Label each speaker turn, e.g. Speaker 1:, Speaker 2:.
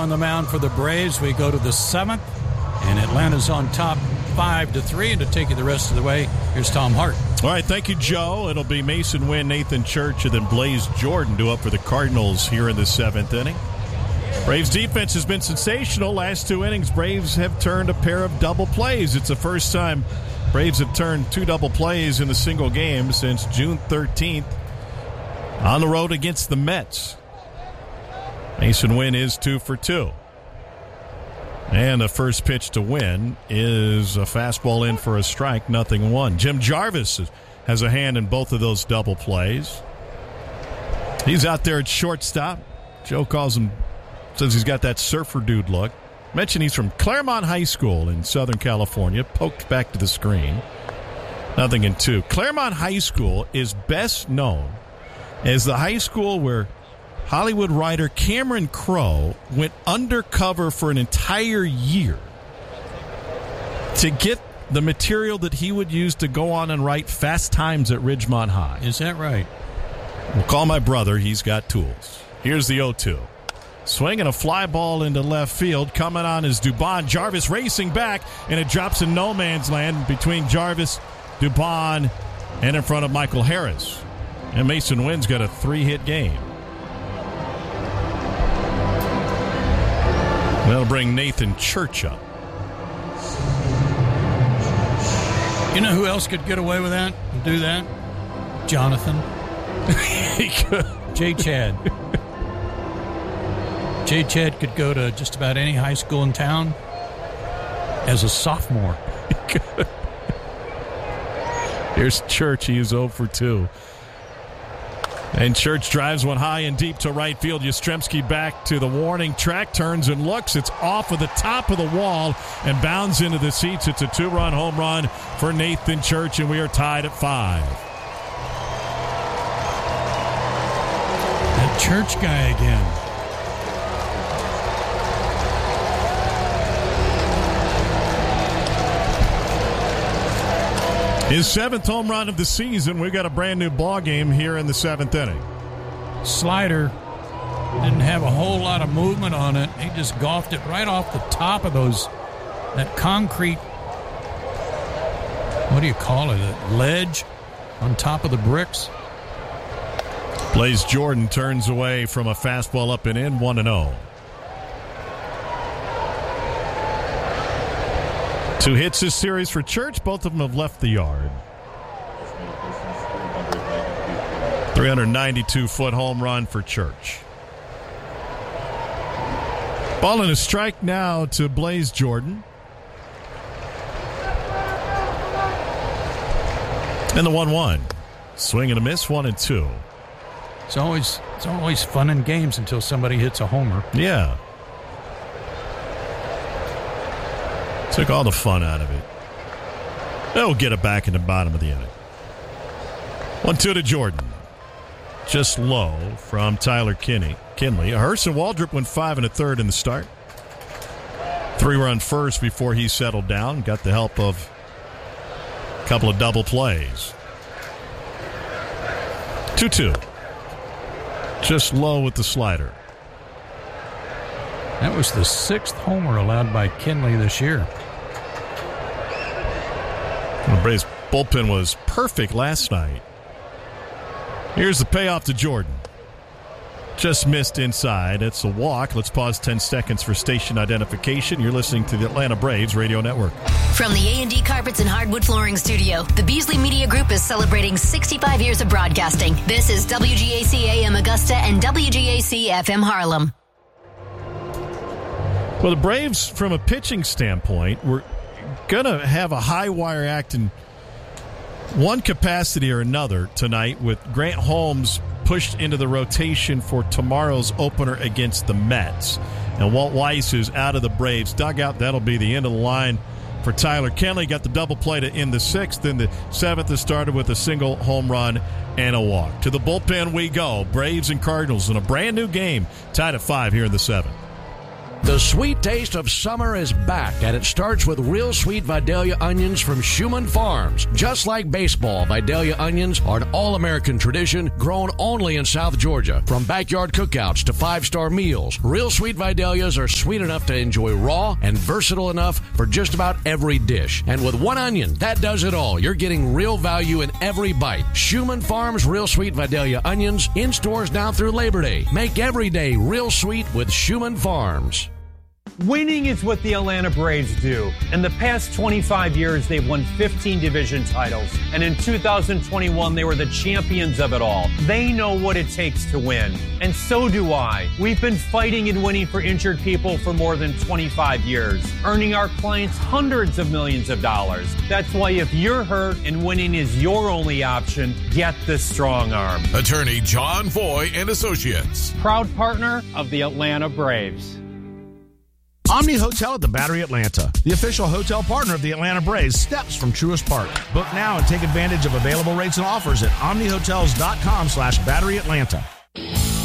Speaker 1: on the mound for the Braves. We go to the 7th, and Atlanta's on top 5-3. And to take you the rest of the way, here's Tom Hart.
Speaker 2: All right, thank you, Joe. It'll be Mason Wynn, Nathan Church, and then Blaze Jordan due up for the Cardinals here in the 7th inning. Braves defense has been sensational. Last 2 innings, Braves have turned a pair of double plays. It's the first time Braves have turned 2 double plays in a single game since June 13th on the road against the Mets. Mason Wynn is 2 for 2. And the first pitch to Wynn is a fastball in for a strike, 0-1. Jim Jarvis has a hand in both of those double plays. He's out there at shortstop. Joe says he's got that surfer dude look. Mentioned he's from Claremont High School in Southern California. Poked back to the screen. 0-2. Claremont High School is best known as the high school where Hollywood writer Cameron Crowe went undercover for an entire year to get the material that he would use to go on and write Fast Times at Ridgemont High.
Speaker 1: Is that right?
Speaker 2: We'll call my brother. He's got tools. Here's the 0-2. Swinging a fly ball into left field. Coming on is Dubon. Jarvis racing back, and it drops in no man's land between Jarvis, Dubon, and in front of Michael Harris. And Mason Wynn's got a 3-hit game. That'll bring Nathan Church up.
Speaker 1: You know who else could get away with that and do that? Jonathan.
Speaker 2: He could.
Speaker 1: Jay Chad. Jay Chad could go to just about any high school in town as a sophomore.
Speaker 2: He could. Here's Church. He is 0 for 2. And Church drives one high and deep to right field. Yastrzemski back to the warning track, turns and looks. It's off of the top of the wall and bounds into the seats. It's a 2-run home run for Nathan Church, and we are tied at 5.
Speaker 1: That Church guy again.
Speaker 2: His 7th home run of the season. We've got a brand new ball game here in the 7th inning.
Speaker 1: Slider didn't have a whole lot of movement on it. He just golfed it right off the top of that concrete, what do you call it, a ledge on top of the bricks.
Speaker 2: Blaze Jordan turns away from a fastball up and in, 1-0. 2 hits this series for Church. Both of them have left the yard. 392-foot home run for Church. Ball and a strike now to Blaze Jordan. And the 1-1. Swing and a miss, 1-2.
Speaker 1: It's always fun in games until somebody hits a homer.
Speaker 2: Yeah. Took all the fun out of it. They'll get it back in the bottom of the inning. 1-2 to Jordan. Just low from Tyler Kinley. Hurston Waldrop went 5 1/3 in the start. 3-run first before he settled down. Got the help of a couple of double plays. 2-2. Just low with the slider.
Speaker 1: That was the 6th homer allowed by Kinley this year.
Speaker 2: The Braves bullpen was perfect last night. Here's the payoff to Jordan. Just missed inside. It's a walk. Let's pause 10 seconds for station identification. You're listening to the Atlanta Braves Radio Network.
Speaker 3: From the A&D Carpets and Hardwood Flooring Studio, the Beasley Media Group is celebrating 65 years of broadcasting. This is WGAC AM Augusta and WGAC FM Harlem.
Speaker 2: Well, the Braves, from a pitching standpoint, were going to have a high wire act in one capacity or another tonight, with Grant Holmes pushed into the rotation for tomorrow's opener against the Mets. And Walt Weiss is out of the Braves dugout. That'll be the end of the line for Tyler Kinley. Got the double play to end the 6th. Then the 7th is started with a single home run and a walk. To the bullpen we go. Braves and Cardinals in a brand new game. Tied at 5 here in the 7th.
Speaker 4: The sweet taste of summer is back, and it starts with real sweet Vidalia onions from Schumann Farms. Just like baseball, Vidalia onions are an all-American tradition grown only in South Georgia. From backyard cookouts to five-star meals, real sweet Vidalias are sweet enough to enjoy raw and versatile enough for just about every dish. And with one onion, that does it all. You're getting real value in every bite. Schumann Farms Real Sweet Vidalia onions in stores now through Labor Day. Make every day real sweet with Schumann Farms.
Speaker 5: Winning is what the Atlanta Braves do. In the past 25 years, they've won 15 division titles. And in 2021, they were the champions of it all. They know what it takes to win. And so do I. We've been fighting and winning for injured people for more than 25 years, earning our clients hundreds of millions of dollars. That's why if you're hurt and winning is your only option, get the Strong Arm.
Speaker 6: Attorney John Foy and Associates.
Speaker 5: Proud partner of the Atlanta Braves.
Speaker 7: Omni Hotel at the Battery Atlanta, the official hotel partner of the Atlanta Braves, steps from Truist Park. Book now and take advantage of available rates and offers at omnihotels.com/BatteryAtlanta.